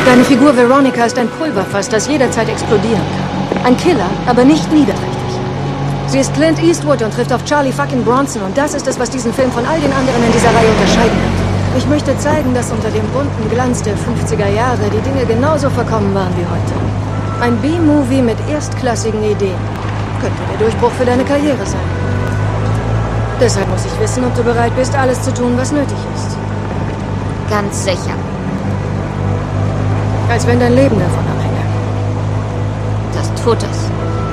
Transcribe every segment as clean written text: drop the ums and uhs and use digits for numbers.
Deine Figur Veronica ist ein Pulverfass, das jederzeit explodieren kann. Ein Killer, aber nicht niederträchtig. Sie ist Clint Eastwood und trifft auf Charlie fucking Bronson und das ist es, was diesen Film von all den anderen in dieser Reihe unterscheiden wird. Ich möchte zeigen, dass unter dem bunten Glanz der 50er Jahre die Dinge genauso verkommen waren wie heute. Ein B-Movie mit erstklassigen Ideen. Könnte der Durchbruch für deine Karriere sein. Deshalb muss ich wissen, ob du bereit bist, alles zu tun, was nötig ist. Ganz sicher. Als wenn dein Leben davon abhänge. Das tut es.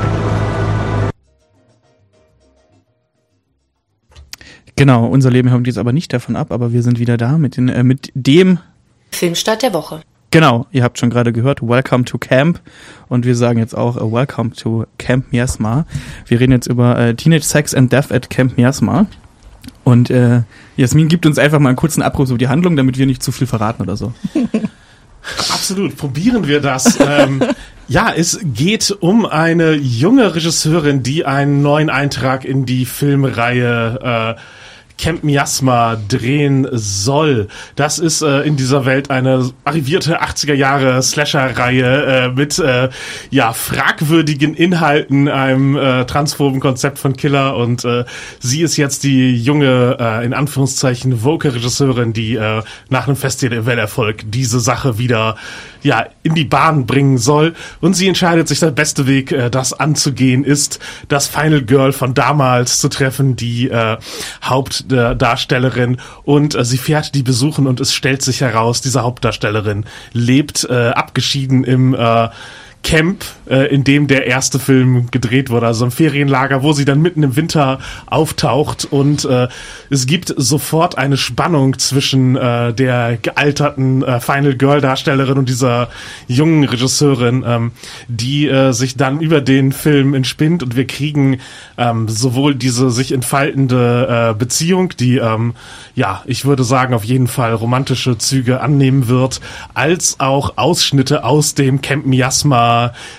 Genau, unser Leben hängt jetzt aber nicht davon ab, aber wir sind wieder da mit dem Filmstart der Woche. Genau, ihr habt schon gerade gehört, Welcome to Camp und wir sagen jetzt auch Welcome to Camp Miasma. Wir reden jetzt über Teenage Sex and Death at Camp Miasma und Jasmin gibt uns einfach mal einen kurzen Abriss über die Handlung, damit wir nicht zu viel verraten oder so. Absolut, probieren wir das. Ja, es geht um eine junge Regisseurin, die einen neuen Eintrag in die Filmreihe Camp Miasma drehen soll. Das ist in dieser Welt eine arrivierte 80er Jahre Slasher-Reihe mit fragwürdigen Inhalten, einem transphoben Konzept von Killer und sie ist jetzt die junge, in Anführungszeichen, woke Regisseurin, die nach einem Festivalerfolg diese Sache wieder in die Bahn bringen soll und sie entscheidet sich, der beste Weg, das anzugehen, ist, das Final Girl von damals zu treffen, die Hauptdarstellerin und sie fährt die besuchen und es stellt sich heraus, diese Hauptdarstellerin lebt abgeschieden im Camp, in dem der erste Film gedreht wurde, also ein Ferienlager, wo sie dann mitten im Winter auftaucht und es gibt sofort eine Spannung zwischen der gealterten Final Girl Darstellerin und dieser jungen Regisseurin, die sich dann über den Film entspinnt und wir kriegen sowohl diese sich entfaltende Beziehung, die ich würde sagen auf jeden Fall romantische Züge annehmen wird, als auch Ausschnitte aus dem Camp Miasma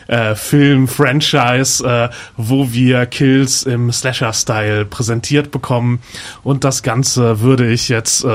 Film-Franchise, wo wir Kills im Slasher-Style präsentiert bekommen und das Ganze würde ich jetzt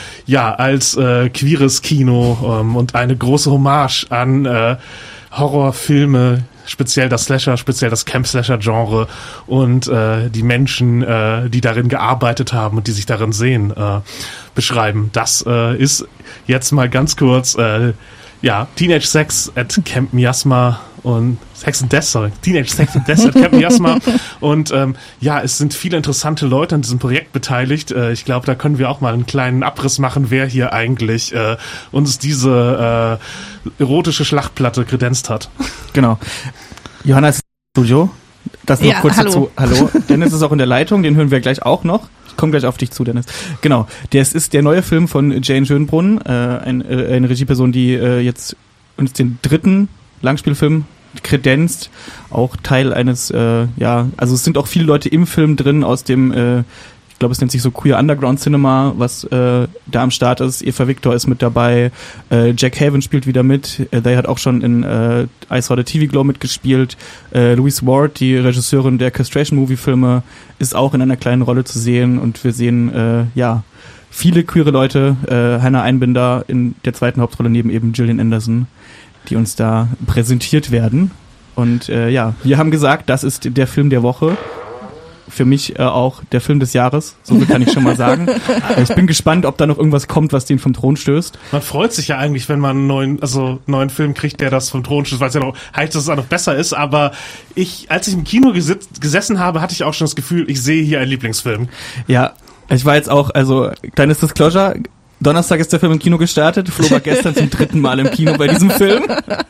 als queeres Kino und eine große Hommage an Horrorfilme, speziell das Camp-Slasher-Genre und die Menschen, die darin gearbeitet haben und die sich darin sehen, beschreiben. Das ist jetzt mal ganz kurz Teenage Sex at Camp Miasma und Teenage Sex and Death at Camp Miasma und es sind viele interessante Leute an diesem Projekt beteiligt. Ich glaube, da können wir auch mal einen kleinen Abriss machen, wer hier eigentlich uns diese erotische Schlachtplatte kredenzt hat. Genau. Johanna ist im Studio. Das noch kurz dazu. Hallo. Dennis ist auch in der Leitung, den hören wir gleich auch noch. Ich komme gleich auf dich zu, Dennis. Genau. Das ist der neue Film von Jane Schönbrunn, eine Regieperson, die jetzt uns den dritten Langspielfilm kredenzt. Auch Teil eines, also es sind auch viele Leute im Film drin aus dem, ich glaube, es nennt sich so Queer Underground Cinema, was da am Start ist. Eva Victor ist mit dabei, Jack Haven spielt wieder mit, der hat auch schon in I Saw the TV Glow mitgespielt. Louise Ward, die Regisseurin der Castration-Movie-Filme, ist auch in einer kleinen Rolle zu sehen und wir sehen, viele queere Leute, Hannah Einbinder in der zweiten Hauptrolle neben eben Gillian Anderson, die uns da präsentiert werden. Und wir haben gesagt, das ist der Film der Woche. Für mich auch der Film des Jahres, so viel kann ich schon mal sagen. Ich bin gespannt, ob da noch irgendwas kommt, was den vom Thron stößt. Man freut sich ja eigentlich, wenn man einen neuen Film kriegt, der das vom Thron stößt, weil es ja noch heißt, dass es auch noch besser ist. Aber als ich im Kino gesessen habe, hatte ich auch schon das Gefühl, ich sehe hier einen Lieblingsfilm. Ja, ich war jetzt auch, kleines Disclosure, Donnerstag ist der Film im Kino gestartet. Flo war gestern zum 3. Mal im Kino bei diesem Film.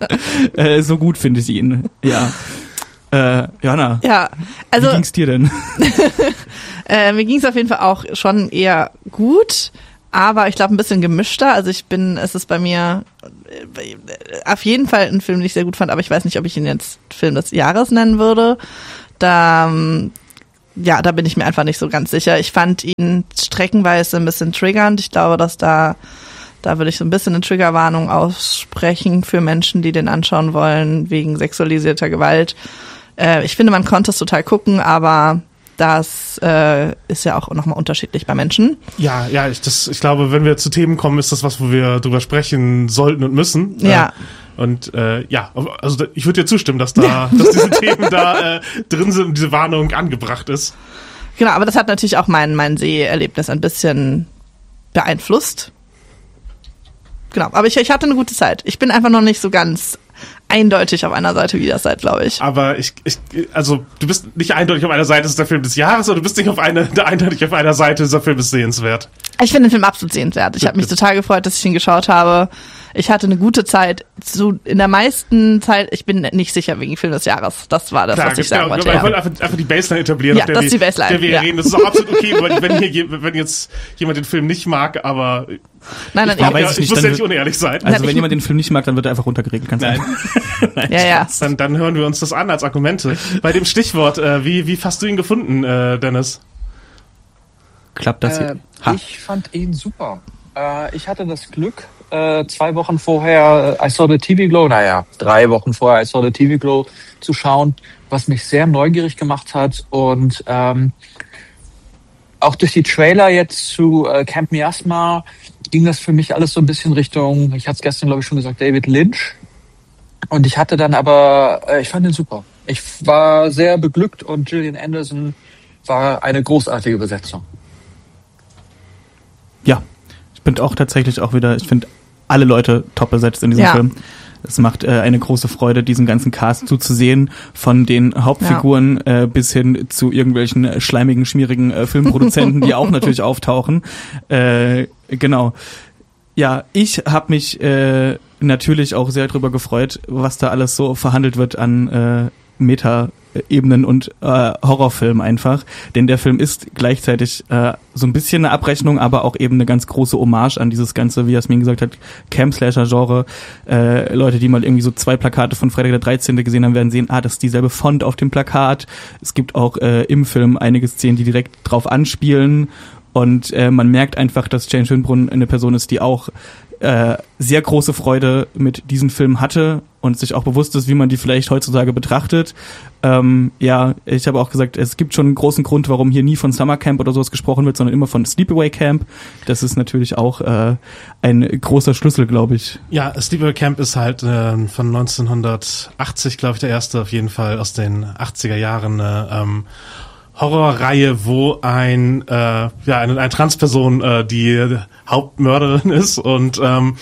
So gut finde ich ihn, ja. Johanna, wie ging's dir denn? Mir ging's auf jeden Fall auch schon eher gut, aber ich glaube ein bisschen gemischter. Also es ist bei mir auf jeden Fall ein Film, den ich sehr gut fand, aber ich weiß nicht, ob ich ihn jetzt Film des Jahres nennen würde. Da bin ich mir einfach nicht so ganz sicher. Ich fand ihn streckenweise ein bisschen triggernd. Ich glaube, dass da würde ich so ein bisschen eine Triggerwarnung aussprechen für Menschen, die den anschauen wollen, wegen sexualisierter Gewalt. Ich finde, man konnte es total gucken, aber Das ist ja auch nochmal unterschiedlich bei Menschen. Ja, ich glaube, wenn wir zu Themen kommen, ist das was, wo wir drüber sprechen sollten und müssen. Ja. Und also ich würde dir zustimmen, dass diese Themen da drin sind und diese Warnung angebracht ist. Genau, aber das hat natürlich auch mein Seherlebnis ein bisschen beeinflusst. Genau, aber ich hatte eine gute Zeit. Ich bin einfach noch nicht so ganz eindeutig auf einer Seite, wie das seid, glaube ich. Aber also du bist nicht eindeutig auf einer Seite, das ist der Film des Jahres, oder du bist nicht eindeutig auf einer Seite, dieser Film ist sehenswert. Ich finde den Film absolut sehenswert. Ich habe mich total gefreut, dass ich ihn geschaut habe. Ich hatte eine gute Zeit. In der meisten Zeit, ich bin nicht sicher wegen Film des Jahres. Das war das, was ich sagen wollte. Ich wollte einfach die Baseline etablieren, auf der wir reden. Das ist auch absolut okay, wenn jetzt jemand den Film nicht mag, aber Nein, ich muss ja nicht unehrlich sein. Also wenn jemand den Film nicht mag, dann wird er einfach runtergeregelt. Ganz einfach. Nein. Ja. Dann hören wir uns das an als Argumente. Bei dem Stichwort, wie hast du ihn gefunden, Dennis? Klappt das hier? Ich fand ihn super. Ich hatte das Glück, 2 Wochen vorher I Saw the TV Glow, 3 Wochen vorher I Saw the TV Glow zu schauen, was mich sehr neugierig gemacht hat. Und auch durch die Trailer jetzt zu Camp Miasma ging das für mich alles so ein bisschen Richtung, ich hatte es gestern glaube ich schon gesagt, David Lynch. Und ich hatte dann aber, ich fand ihn super. Ich war sehr beglückt und Gillian Anderson war eine großartige Besetzung. Ja, ich bin auch tatsächlich ich finde alle Leute top besetzt in diesem Film. Es macht eine große Freude, diesen ganzen Cast zuzusehen, von den Hauptfiguren bis hin zu irgendwelchen schleimigen, schmierigen Filmproduzenten, die auch natürlich auftauchen. Genau. Ja, ich habe mich natürlich auch sehr drüber gefreut, was da alles so verhandelt wird an Meta-Ebenen und Horrorfilm einfach, denn der Film ist gleichzeitig so ein bisschen eine Abrechnung, aber auch eben eine ganz große Hommage an dieses ganze, wie Jasmin gesagt hat, Camp-Slasher-Genre. Leute, die mal irgendwie so 2 Plakate von Freitag der 13. gesehen haben, werden sehen, das ist dieselbe Font auf dem Plakat. Es gibt auch im Film einige Szenen, die direkt drauf anspielen, und man merkt einfach, dass Jane Schönbrunn eine Person ist, die auch sehr große Freude mit diesem Film hatte und sich auch bewusst ist, wie man die vielleicht heutzutage betrachtet. Ich habe auch gesagt, es gibt schon einen großen Grund, warum hier nie von Summer Camp oder sowas gesprochen wird, sondern immer von Sleepaway Camp. Das ist natürlich auch ein großer Schlüssel, glaube ich. Ja, Sleepaway Camp ist halt von 1980, glaube ich, der erste auf jeden Fall aus den 80er Jahren Horrorreihe, wo eine Transperson die Hauptmörderin ist, und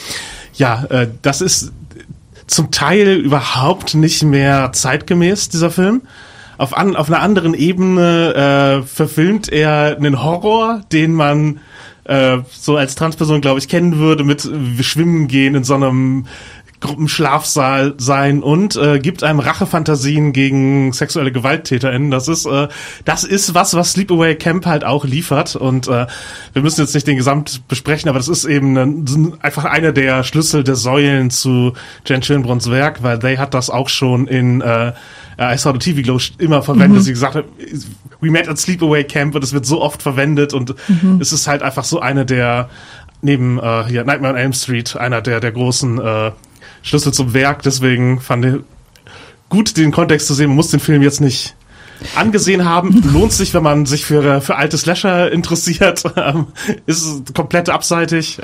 das ist zum Teil überhaupt nicht mehr zeitgemäß, dieser Film. Auf einer anderen Ebene verfilmt er einen Horror, den man so als Transperson, glaube ich, kennen würde, mit Schwimmen gehen in so einem Gruppenschlafsaal sein, und gibt einem Rachefantasien gegen sexuelle GewalttäterInnen. Das ist was Sleepaway Camp halt auch liefert, und wir müssen jetzt nicht den Gesamt besprechen, aber das ist eben einfach einer der Schlüssel, der Säulen zu Jane Schönbrunns Werk, weil They hat das auch schon in I Saw the TV Glow immer verwendet. Sie gesagt hat, we met at Sleepaway Camp, und es wird so oft verwendet, und es ist halt einfach so eine der, neben Nightmare on Elm Street, einer der großen Schlüssel zum Werk. Deswegen fand ich gut, den Kontext zu sehen. Man muss den Film jetzt nicht angesehen haben. Lohnt sich, wenn man sich für alte Slasher interessiert. Ist komplett abseitig.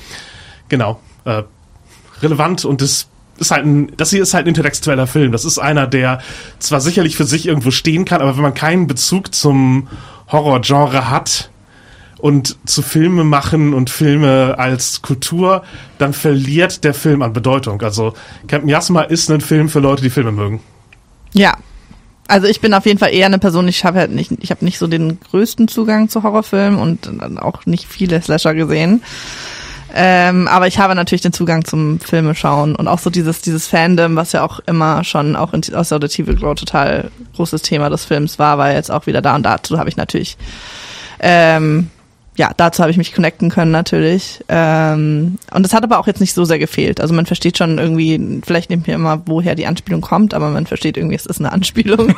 Relevant, und das hier ist halt ein intellektueller Film. Das ist einer, der zwar sicherlich für sich irgendwo stehen kann, aber wenn man keinen Bezug zum Horrorgenre hat und zu Filme machen und Filme als Kultur, dann verliert der Film an Bedeutung. Also Camp Miasma ist ein Film für Leute, die Filme mögen. Ja, also ich bin auf jeden Fall eher eine Person, ich habe nicht so den größten Zugang zu Horrorfilmen und dann auch nicht viele Slasher gesehen. Aber ich habe natürlich den Zugang zum Filme schauen und auch so dieses Fandom, was ja auch immer schon auch aus der TV Glow total großes Thema des Films war jetzt auch wieder da, und dazu habe ich natürlich dazu habe ich mich connecten können natürlich. Und es hat aber auch jetzt nicht so sehr gefehlt. Also man versteht schon irgendwie, vielleicht nimmt mir immer, woher die Anspielung kommt, aber man versteht irgendwie, es ist eine Anspielung.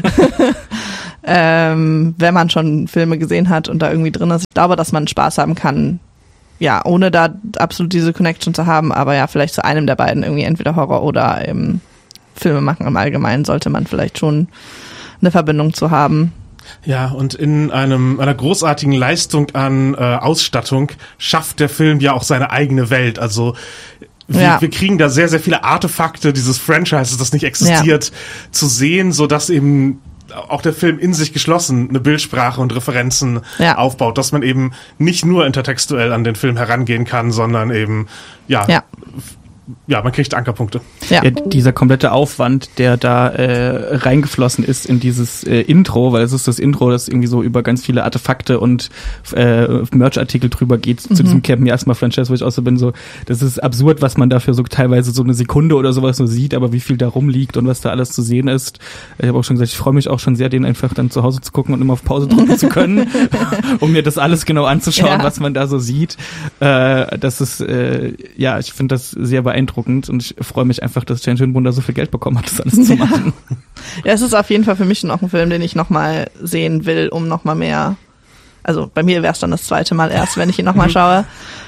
Wenn man schon Filme gesehen hat und da irgendwie drin ist. Ich glaube, dass man Spaß haben kann, ja, ohne da absolut diese Connection zu haben, aber ja, vielleicht zu einem der beiden irgendwie entweder Horror oder Filme machen im Allgemeinen sollte man vielleicht schon eine Verbindung zu haben. Ja, und in einer großartigen Leistung an Ausstattung schafft der Film ja auch seine eigene Welt. Also wir kriegen da sehr, sehr viele Artefakte dieses Franchises, das nicht existiert, zu sehen, so dass eben auch der Film in sich geschlossen eine Bildsprache und Referenzen aufbaut, dass man eben nicht nur intertextuell an den Film herangehen kann, sondern eben man kriegt Ankerpunkte. Ja. Dieser komplette Aufwand, der da reingeflossen ist in dieses Intro, weil es ist das Intro, das irgendwie so über ganz viele Artefakte und Merch-Artikel drüber geht zu diesem Camp Miasma-Franchise, wo ich auch so bin, so, das ist absurd, was man dafür so teilweise so eine Sekunde oder sowas so sieht, aber wie viel da rumliegt und was da alles zu sehen ist. Ich habe auch schon gesagt, ich freue mich auch schon sehr, den einfach dann zu Hause zu gucken und immer auf Pause drücken zu können, um mir das alles genau anzuschauen, was man da so sieht. Das ist, ich finde das sehr beeindruckend und ich freue mich einfach, dass Jane Schönbrunn da so viel Geld bekommen hat, das alles zu machen. Ja, es ist auf jeden Fall für mich noch ein Film, den ich nochmal sehen will, um nochmal mehr, also bei mir wäre es dann das zweite Mal erst, wenn ich ihn nochmal schaue,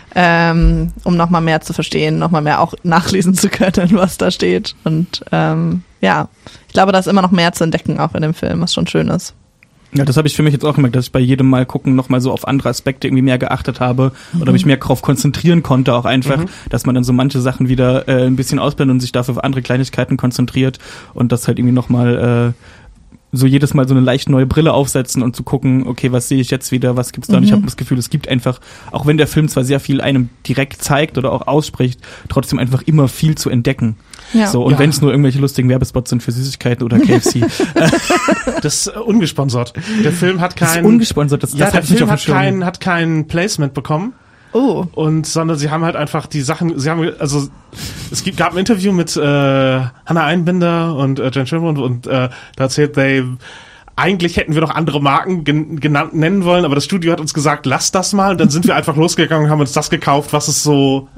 um nochmal mehr zu verstehen, nochmal mehr auch nachlesen zu können, was da steht. Und ich glaube, da ist immer noch mehr zu entdecken, auch in dem Film, was schon schön ist. Ja, das habe ich für mich jetzt auch gemerkt, dass ich bei jedem Mal gucken nochmal so auf andere Aspekte irgendwie mehr geachtet habe oder mich mehr darauf konzentrieren konnte, auch einfach, dass man dann so manche Sachen wieder ein bisschen ausblendet und sich dafür auf andere Kleinigkeiten konzentriert und das halt irgendwie nochmal so jedes Mal so eine leicht neue Brille aufsetzen und zu gucken, okay, was sehe ich jetzt wieder, was gibt's da? Und ich habe das Gefühl, es gibt einfach, auch wenn der Film zwar sehr viel einem direkt zeigt oder auch ausspricht, trotzdem einfach immer viel zu entdecken. Ja. So, und wenn es nur irgendwelche lustigen Werbespots sind für Süßigkeiten oder KFC. Das ist ungesponsert. Der Film hat das ist ungesponsert, das der Film hat kein Placement bekommen. Oh. Sondern sie haben halt einfach die Sachen, gab ein Interview mit Hannah Einbinder und Jane Schönbrunn und da erzählt eigentlich hätten wir noch andere Marken nennen wollen, aber das Studio hat uns gesagt, lass das mal. Und dann sind wir einfach losgegangen und haben uns das gekauft, was es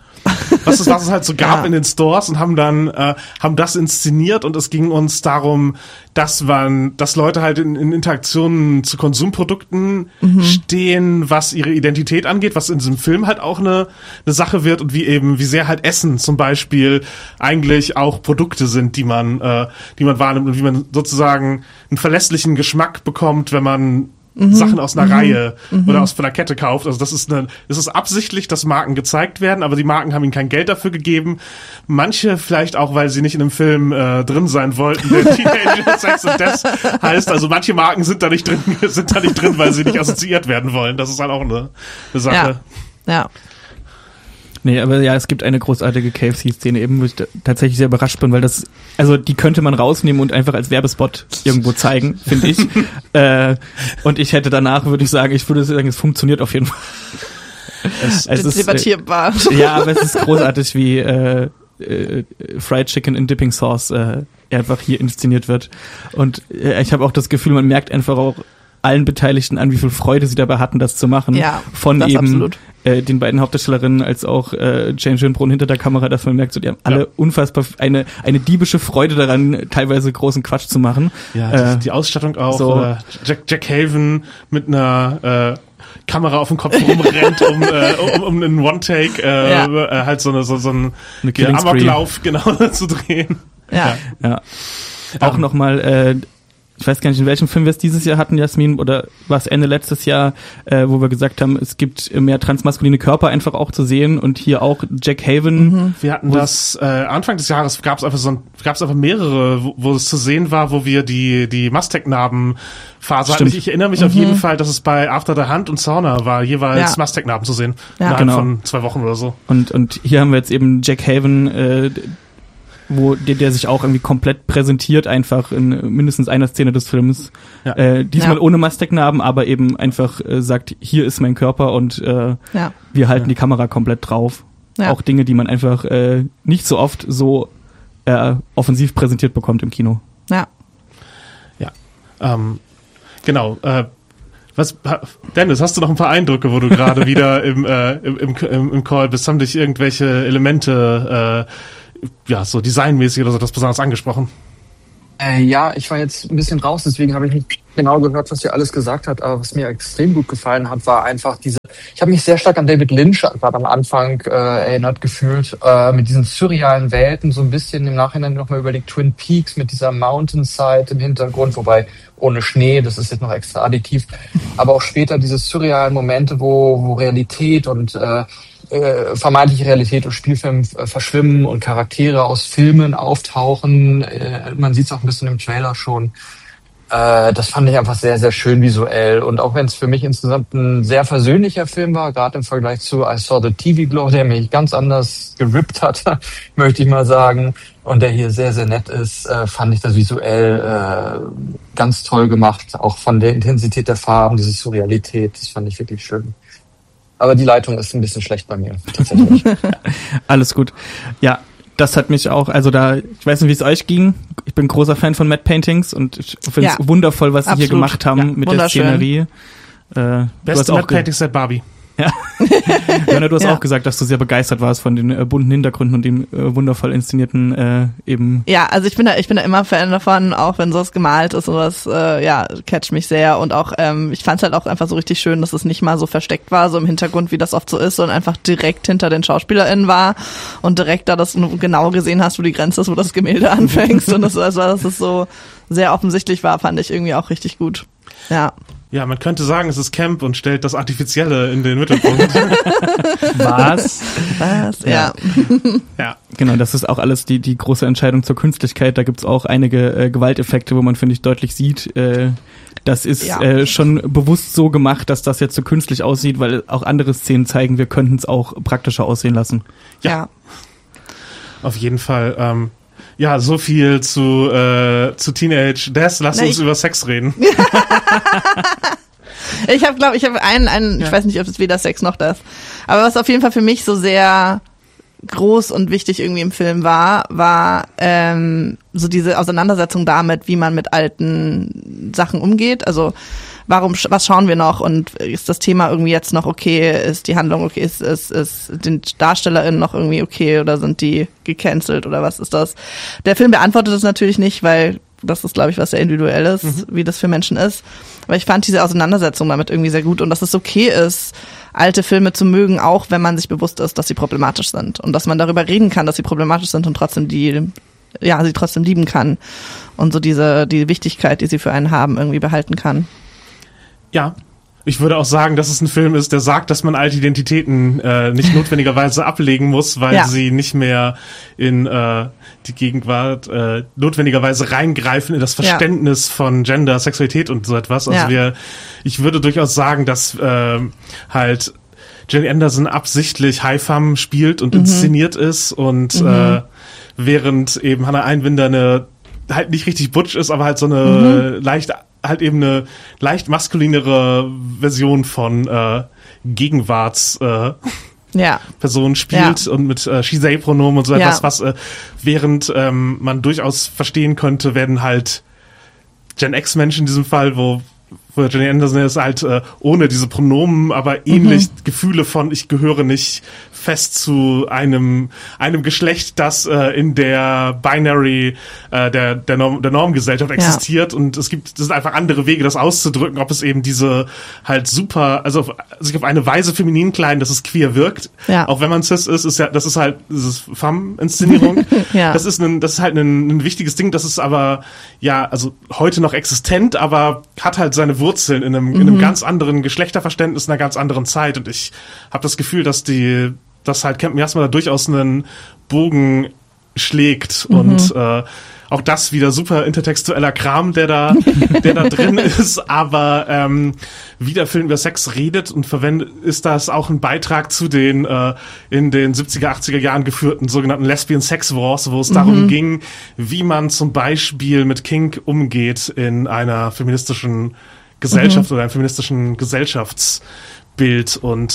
halt so gab in den Stores und haben das inszeniert und es ging uns darum, dass Leute halt in Interaktionen zu Konsumprodukten stehen, was ihre Identität angeht, was in diesem Film halt auch eine Sache wird und wie sehr halt Essen zum Beispiel eigentlich auch Produkte sind, die man wahrnimmt und wie man sozusagen einen verlässlichen Geschmack bekommt, wenn man Sachen aus einer Reihe oder von einer Kette kauft. Also das ist absichtlich, dass Marken gezeigt werden, aber die Marken haben ihnen kein Geld dafür gegeben. Manche vielleicht auch, weil sie nicht in einem Film drin sein wollten, der Teenager Sex and Death heißt. Also manche Marken sind da nicht drin, weil sie nicht assoziiert werden wollen. Das ist halt auch eine Sache. Ja. Nee, aber ja, es gibt eine großartige KFC-Szene eben, wo ich tatsächlich sehr überrascht bin, weil die könnte man rausnehmen und einfach als Werbespot irgendwo zeigen, finde ich. Und ich hätte danach, würde ich sagen, es funktioniert auf jeden Fall. Es ist debattierbar. Ja, aber es ist großartig, wie Fried Chicken in Dipping Sauce einfach hier inszeniert wird. Und ich habe auch das Gefühl, man merkt einfach auch allen Beteiligten an, wie viel Freude sie dabei hatten, das zu machen. Ja, von eben den beiden Hauptdarstellerinnen als auch Jane Schönbrunn hinter der Kamera, dass man merkt, so, die haben alle unfassbar eine diebische Freude daran, teilweise großen Quatsch zu machen. Ja, die Ausstattung auch. So. Oder Jack Haven mit einer Kamera auf dem Kopf rumrennt, um einen One-Take halt so einen Amoklauf zu drehen. Ja. Auch nochmal ich weiß gar nicht, in welchem Film wir es dieses Jahr hatten, Jasmin, oder war es Ende letztes Jahr, wo wir gesagt haben, es gibt mehr transmaskuline Körper einfach auch zu sehen und hier auch Jack Haven. Wir hatten das Anfang des Jahres gab's einfach mehrere, wo es zu sehen war, wo wir die Mastec-Narben-Phase hatten. Ich erinnere mich auf jeden Fall, dass es bei After the Hunt und Sauna war, jeweils Mastec-Narben zu sehen. Innerhalb von 2 Wochen oder so. Und hier haben wir jetzt eben Jack Haven, der sich auch irgendwie komplett präsentiert, einfach in mindestens einer Szene des Films. Ja. Diesmal ohne Mastec-Narben, aber eben einfach sagt, hier ist mein Körper und wir halten die Kamera komplett drauf. Ja. Auch Dinge, die man einfach nicht so oft so offensiv präsentiert bekommt im Kino. Ja. Ja. Genau. Dennis, hast du noch ein paar Eindrücke, wo du gerade wieder im Call bist? Haben dich irgendwelche Elemente so designmäßig oder so das besonders angesprochen? Ja, ich war jetzt ein bisschen raus, deswegen habe ich nicht genau gehört, was ihr alles gesagt habt, aber was mir extrem gut gefallen hat, war einfach ich habe mich sehr stark an David Lynch gerade am Anfang erinnert gefühlt, mit diesen surrealen Welten, so ein bisschen im Nachhinein nochmal überlegt, Twin Peaks mit dieser Mountainside im Hintergrund, wobei ohne Schnee, das ist jetzt noch extra additiv, aber auch später diese surrealen Momente, wo Realität und vermeintliche Realität und Spielfilm verschwimmen und Charaktere aus Filmen auftauchen. Man sieht es auch ein bisschen im Trailer schon. Das fand ich einfach sehr, sehr schön visuell. Und auch wenn es für mich insgesamt ein sehr versöhnlicher Film war, gerade im Vergleich zu I Saw the TV Glow, der mich ganz anders gerippt hat, möchte ich mal sagen, und der hier sehr, sehr nett ist, fand ich das visuell ganz toll gemacht. Auch von der Intensität der Farben, diese Surrealität, das fand ich wirklich schön. Aber die Leitung ist ein bisschen schlecht bei mir, tatsächlich. Alles gut. Ja, das hat mich auch, also ich weiß nicht, wie es euch ging. Ich bin großer Fan von Matte Paintings und ich finde es wundervoll, was sie hier gemacht haben mit der Szenerie. Beste Matte Paintings seit Barbie. Ja. Johanna, du hast auch gesagt, dass du sehr begeistert warst von den bunten Hintergründen und dem wundervoll inszenierten eben. Ja, also ich bin da immer Fan davon, auch wenn sowas gemalt ist, sowas catcht mich sehr und auch ich fand es halt auch einfach so richtig schön, dass es nicht mal so versteckt war, so im Hintergrund, wie das oft so ist, sondern einfach direkt hinter den SchauspielerInnen war und direkt da das genau gesehen hast, wo die Grenze ist, wo das Gemälde anfängst und dass es so sehr offensichtlich war, fand ich irgendwie auch richtig gut. Ja. Ja, man könnte sagen, es ist Camp und stellt das Artifizielle in den Mittelpunkt. Was? Ja. Ja, genau, das ist auch alles die große Entscheidung zur Künstlichkeit. Da gibt's auch einige Gewalteffekte, wo man, finde ich, deutlich sieht, das ist schon bewusst so gemacht, dass das jetzt so künstlich aussieht, weil auch andere Szenen zeigen, wir könnten es auch praktischer aussehen lassen. Ja. Auf jeden Fall. Ja, so viel zu Teenage Death. Lass uns über Sex reden. Ich habe einen, ich weiß nicht, ob es weder Sex noch Death, aber was auf jeden Fall für mich so sehr groß und wichtig irgendwie im Film war so diese Auseinandersetzung damit, wie man mit alten Sachen umgeht. Also was schauen wir noch und ist das Thema irgendwie jetzt noch okay, ist die Handlung okay, ist den DarstellerInnen noch irgendwie okay oder sind die gecancelt oder was ist das? Der Film beantwortet das natürlich nicht, weil das ist, glaube ich, was sehr Individuelles, wie das für Menschen ist. Aber ich fand diese Auseinandersetzung damit irgendwie sehr gut und dass es okay ist, alte Filme zu mögen, auch wenn man sich bewusst ist, dass sie problematisch sind und dass man darüber reden kann, dass sie problematisch sind und trotzdem sie trotzdem lieben kann und so die Wichtigkeit, die sie für einen haben, irgendwie behalten kann. Ja, ich würde auch sagen, dass es ein Film ist, der sagt, dass man alte Identitäten nicht notwendigerweise ablegen muss, weil sie nicht mehr in die Gegenwart notwendigerweise reingreifen in das Verständnis von Gender, Sexualität und so etwas. Also ich würde durchaus sagen, dass halt Jenny Anderson absichtlich High Femme spielt und inszeniert ist und während eben Hannah Einwinder halt nicht richtig butch ist, aber halt so eine eine leicht maskulinere Version von Gegenwarts Personen spielt und mit She-They-Pronomen und so etwas, was während man durchaus verstehen könnte, werden halt Gen X-Menschen in diesem Fall, wo Jenny Anderson ist halt ohne diese Pronomen, aber ähnlich Gefühle von ich gehöre nicht fest zu einem Geschlecht, das in der Binary der Normgesellschaft existiert und das sind einfach andere Wege, das auszudrücken, ob es eben diese halt super, also sich auf eine Weise feminin kleiden, dass es queer wirkt, auch wenn man cis ist, das ist halt diese Femme-Inszenierung. Das ist halt ein wichtiges Ding, das ist aber also heute noch existent, aber hat halt seine Wurzeln in einem ganz anderen Geschlechterverständnis, in einer ganz anderen Zeit und ich habe das Gefühl, dass halt Camp Miasma da durchaus einen Bogen schlägt und auch das wieder super intertextueller Kram, der da drin ist, aber wie der Film über Sex redet und verwendet, ist das auch ein Beitrag zu den in den 70er, 80er Jahren geführten sogenannten Lesbian Sex Wars, wo es darum ging, wie man zum Beispiel mit Kink umgeht in einer feministischen Gesellschaft oder einem feministischen Gesellschaftsbild und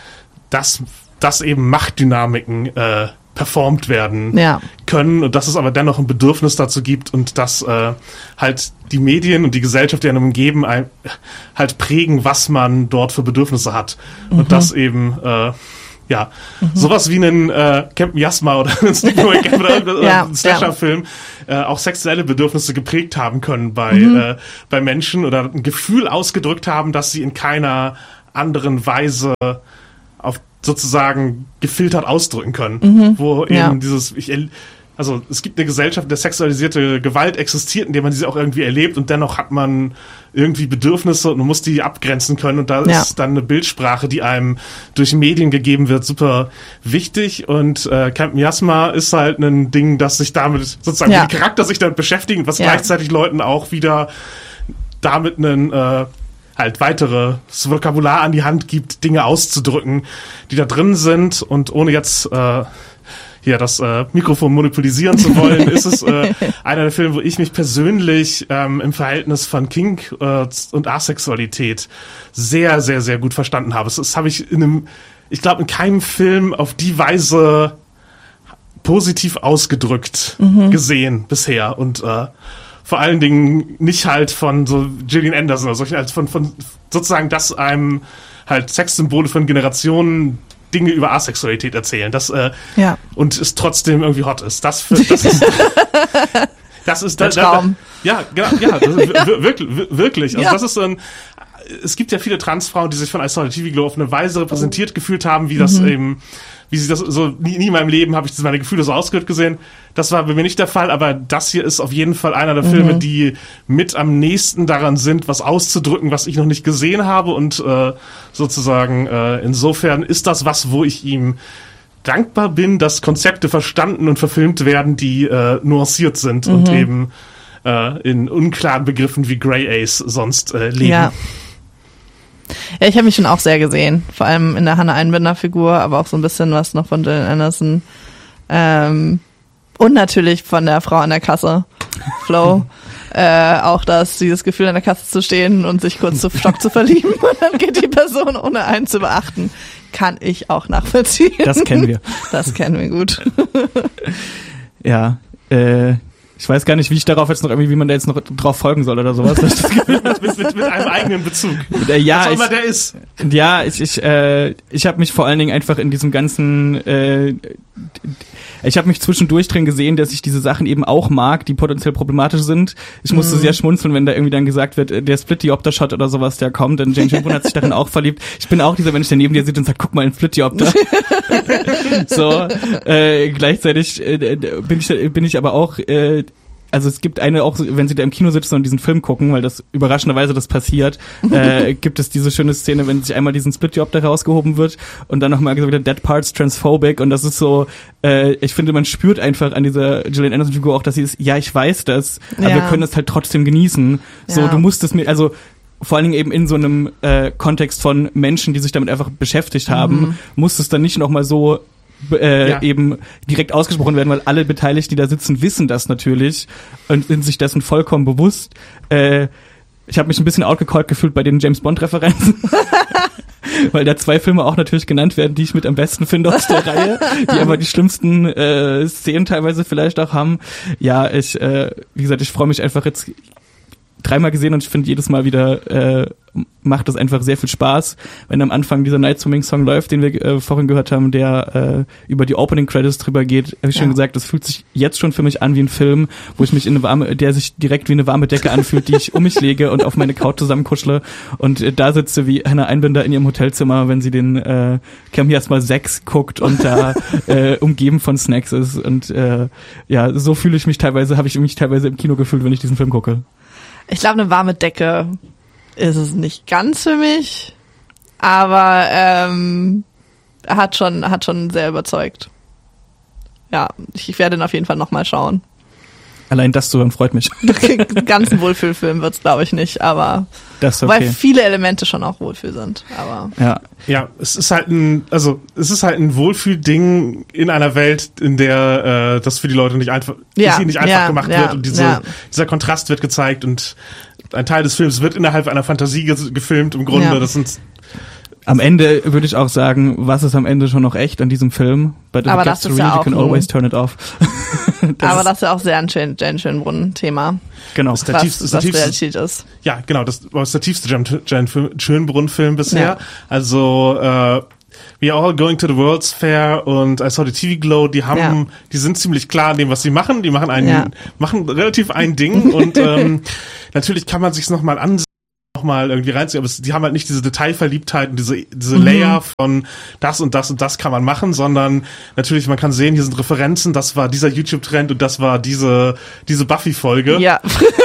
dass eben Machtdynamiken performt werden können und dass es aber dennoch ein Bedürfnis dazu gibt und dass halt die Medien und die Gesellschaft, die einem umgeben, halt prägen, was man dort für Bedürfnisse hat. Und das eben sowas wie einen Camp Miasma oder einen Sleepaway Camp oder einen Slasher-Film auch sexuelle Bedürfnisse geprägt haben können bei Menschen oder ein Gefühl ausgedrückt haben, dass sie in keiner anderen Weise auf sozusagen gefiltert ausdrücken können, wo eben also es gibt eine Gesellschaft, in der sexualisierte Gewalt existiert, in der man diese auch irgendwie erlebt und dennoch hat man irgendwie Bedürfnisse und man muss die abgrenzen können und da ist dann eine Bildsprache, die einem durch Medien gegeben wird, super wichtig und Camp Miasma ist halt ein Ding, das sich damit sozusagen wie die Charakter sich damit beschäftigen, was gleichzeitig Leuten auch wieder damit einen halt weiteres Vokabular an die Hand gibt, Dinge auszudrücken, die da drin sind und ohne jetzt hier das Mikrofon monopolisieren zu wollen, ist es einer der Filme, wo ich mich persönlich im Verhältnis von Kink und Asexualität sehr, sehr, sehr gut verstanden habe. Das habe ich ich glaube, in keinem Film auf die Weise positiv ausgedrückt gesehen bisher und vor allen Dingen nicht halt von so Gillian Anderson oder solchen, als von sozusagen, dass einem halt Sexsymbole von Generationen Dinge über Asexualität erzählen, und es trotzdem irgendwie hot ist. Das ist der Traum. Wirklich. Also das ist es gibt ja viele Transfrauen, die sich von I Saw the TV Glow auf eine Weise repräsentiert gefühlt haben, wie das eben, wie sie das so, nie in meinem Leben habe ich meine Gefühle so ausgedrückt gesehen. Das war bei mir nicht der Fall, aber das hier ist auf jeden Fall einer der Filme, die mit am nächsten daran sind, was auszudrücken, was ich noch nicht gesehen habe und sozusagen insofern ist das was, wo ich ihm dankbar bin, dass Konzepte verstanden und verfilmt werden, die nuanciert sind und eben in unklaren Begriffen wie Grey Ace sonst leben. Ja, ich habe mich schon auch sehr gesehen, vor allem in der Hannah Einbinder-Figur, aber auch so ein bisschen was noch von Gillian Anderson und natürlich von der Frau an der Kasse, Flo. Auch dieses Gefühl an der Kasse zu stehen und sich kurz zu Stock zu verlieben und dann geht die Person ohne einen zu beachten. Kann ich auch nachvollziehen. Das kennen wir. Das kennen wir gut. Ja, ich weiß gar nicht, wie ich darauf jetzt noch irgendwie, wie man da jetzt noch drauf folgen soll oder sowas. mit einem eigenen Bezug. Ja, was auch immer der ist. Ja, ich habe mich vor allen Dingen einfach in diesem ganzen ich habe mich zwischendurch drin gesehen, dass ich diese Sachen eben auch mag, die potenziell problematisch sind. Ich musste sehr schmunzeln, wenn da irgendwie dann gesagt wird, der Split-Diopter-Shot oder sowas, der kommt, denn Jane Schönbrunn hat sich darin auch verliebt. Ich bin auch dieser Mensch, der neben dir sitzt und sagt, guck mal, ein Split-Diopter. So, gleichzeitig bin ich aber auch also es gibt auch, wenn sie da im Kino sitzen und diesen Film gucken, weil das überraschenderweise das passiert, gibt es diese schöne Szene, wenn sich einmal diesen Split-Diopter rausgehoben wird und dann nochmal gesagt wird, Dead Parts Transphobic und das ist so, ich finde, man spürt einfach an dieser Gillian Anderson-Figur auch, dass sie ist, ja, ich weiß das, aber wir können es halt trotzdem genießen. So, du musst es mir, also vor allen Dingen eben in so einem Kontext von Menschen, die sich damit einfach beschäftigt haben, muss es dann nicht nochmal so eben direkt ausgesprochen werden, weil alle Beteiligten, die da sitzen, wissen das natürlich und sind sich dessen vollkommen bewusst. Ich habe mich ein bisschen outgecallt gefühlt bei den James-Bond-Referenzen, weil da 2 Filme auch natürlich genannt werden, die ich mit am besten finde aus der Reihe, die aber die schlimmsten Szenen teilweise vielleicht auch haben. Ja, wie gesagt, ich freue mich einfach jetzt 3-mal gesehen und ich finde jedes Mal wieder macht es einfach sehr viel Spaß, wenn am Anfang dieser Night Swimming Song läuft, den wir vorhin gehört haben, der über die Opening Credits drüber geht. Habe ich schon gesagt, das fühlt sich jetzt schon für mich an wie ein Film, wo ich mich der sich direkt wie eine warme Decke anfühlt, die ich um mich lege und auf meine Couch zusammenkuschle und da sitze wie Hannah Einbinder in ihrem Hotelzimmer, wenn sie den Camp Miasma 6 guckt und da umgeben von Snacks ist und ja, so habe ich mich teilweise im Kino gefühlt, wenn ich diesen Film gucke. Ich glaube, eine warme Decke ist es nicht ganz für mich, aber hat schon sehr überzeugt. Ja, ich werde ihn auf jeden Fall nochmal schauen. Allein das zu hören freut mich. Ganz ein Wohlfühlfilm wird's, glaube ich, nicht, aber das ist okay. Weil viele Elemente schon auch Wohlfühl sind. Aber ja, es ist halt ein Wohlfühlding in einer Welt, in der das für die Leute nicht einfach gemacht wird und dieser Kontrast wird gezeigt und ein Teil des Films wird innerhalb einer Fantasie gefilmt im Grunde. Das sind am Ende würde ich auch sagen, was ist am Ende schon noch echt an diesem Film? But if it gets too real, you can always turn it off. Das ist ja auch sehr ein Jane Schönbrunn-Thema. Genau. Was Realität ist. Ja, genau. Das ist der tiefste Jane Schönbrunn-Film bisher. Ja. Also We Are All Going to the World's Fair und I Saw the TV Glow, die sind ziemlich klar in dem, was sie machen. Die machen relativ ein Ding und natürlich kann man sich's nochmal ansehen, nochmal irgendwie reinziehen, aber die haben halt nicht diese Detailverliebtheit und diese Layer von das und das und das kann man machen, sondern natürlich, man kann sehen, hier sind Referenzen, das war dieser YouTube-Trend und das war diese Buffy-Folge. Ja.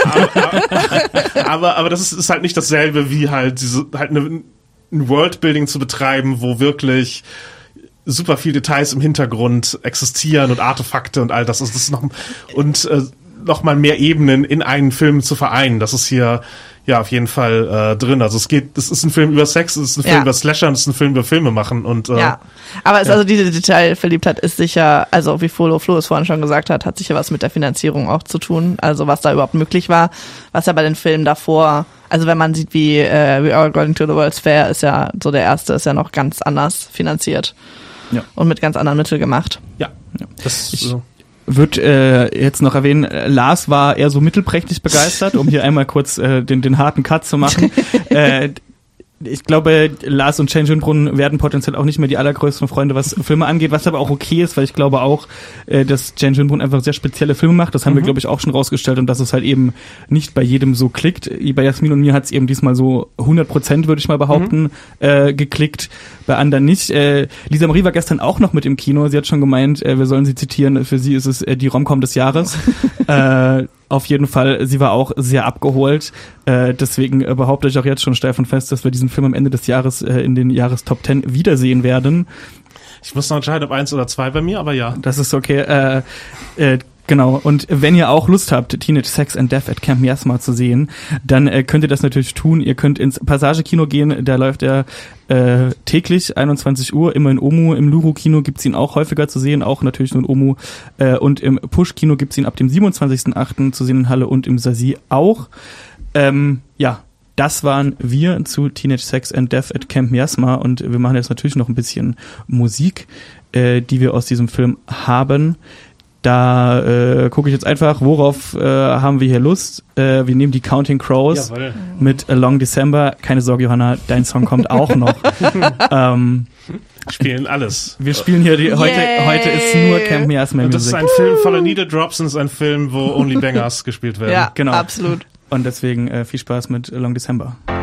aber das ist halt nicht dasselbe, wie halt ein Worldbuilding zu betreiben, wo wirklich super viel Details im Hintergrund existieren und Artefakte und all das. Das ist noch mal mehr Ebenen in einen Film zu vereinen. Das ist hier auf jeden Fall drin. Also es ist ein Film über Sex, es ist ein Film über Slasher und es ist ein Film über Filme machen und aber also diese Detailverliebtheit ist sicher, also wie Flo es vorhin schon gesagt hat sicher was mit der Finanzierung auch zu tun, also was da überhaupt möglich war, was ja bei den Filmen davor, also wenn man sieht, wie We Are Going to the World's Fair ist ja so der erste, ist ja noch ganz anders finanziert und mit ganz anderen Mitteln gemacht. Ja. Das ist so. Wird jetzt noch erwähnen, Lars war eher so mittelprächtig begeistert, um hier einmal kurz den harten Cut zu machen. Ich glaube, Lars und Jane Schönbrunn werden potenziell auch nicht mehr die allergrößten Freunde, was Filme angeht, was aber auch okay ist, weil ich glaube auch, dass Jane Schönbrunn einfach sehr spezielle Filme macht. Das haben wir, glaube ich, auch schon rausgestellt und dass es halt eben nicht bei jedem so klickt. Bei Jasmin und mir hat es eben diesmal so 100%, würde ich mal behaupten, geklickt, bei anderen nicht. Lisa Marie war gestern auch noch mit im Kino. Sie hat schon gemeint, wir sollen sie zitieren, für sie ist es die Rom-Com des Jahres. Auf jeden Fall, sie war auch sehr abgeholt. Deswegen behaupte ich auch jetzt schon steif und fest, dass wir diesen Film am Ende des Jahres in den Jahrestop 10 wiedersehen werden. Ich muss noch entscheiden, ob 1 oder 2 bei mir, aber ja. Das ist okay. Genau, und wenn ihr auch Lust habt, Teenage Sex and Death at Camp Miasma zu sehen, dann könnt ihr das natürlich tun. Ihr könnt ins Passage-Kino gehen, da läuft er täglich, 21 Uhr, immer in Omu. Im Luru-Kino gibt's ihn auch häufiger zu sehen, auch natürlich nur in Omu. Und im Push-Kino gibt's ihn ab dem 27.08. zu sehen in Halle und im Sasi auch. Das waren wir zu Teenage Sex and Death at Camp Miasma und wir machen jetzt natürlich noch ein bisschen Musik, die wir aus diesem Film haben. Da gucke ich jetzt einfach, worauf haben wir hier Lust. Wir nehmen die Counting Crows mit A Long December. Keine Sorge, Johanna, dein Song kommt auch noch. Spielen alles. Wir spielen hier, heute ist nur Camp Miasma Music. Das ist ein Film voller Needle Drops und es ist ein Film, wo Only Bangers gespielt werden. Ja, genau. Absolut. Und deswegen viel Spaß mit A Long December.